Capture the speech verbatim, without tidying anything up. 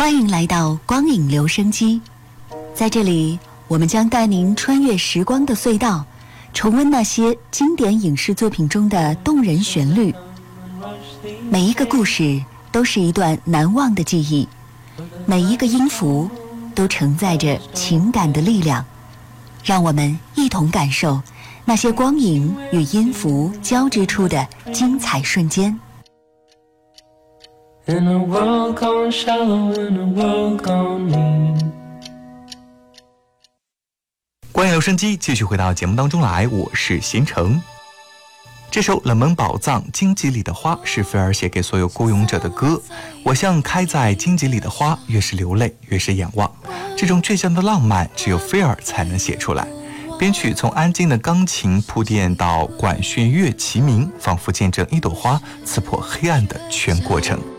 欢迎来到光影留声机，在这里我们将带您穿越时光的隧道，重温那些经典影视作品中的动人旋律。每一个故事都是一段难忘的记忆，每一个音符都承载着情感的力量。让我们一同感受那些光影与音符交织出的精彩瞬间。 In a world gone shallow, in a world gone mean。 光影留声机继续回到节目当中来，我是贤成。这首冷门宝藏《荆棘里的花》是菲儿写给所有孤勇者的歌。我像开在荆棘里的花，越是流泪越是仰望。这种倔强的浪漫只有菲儿才能写出来。编曲从安静的钢琴铺垫到管弦乐齐鸣，仿佛见证一朵花刺破黑暗的全过程。